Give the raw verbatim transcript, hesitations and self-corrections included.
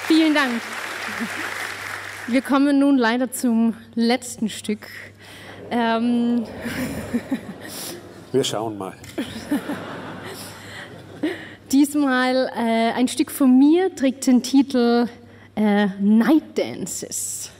Vielen Dank. Wir kommen nun leider zum letzten Stück. Ähm Wir schauen mal. Diesmal äh, ein Stück von mir trägt den Titel äh, Night Dances.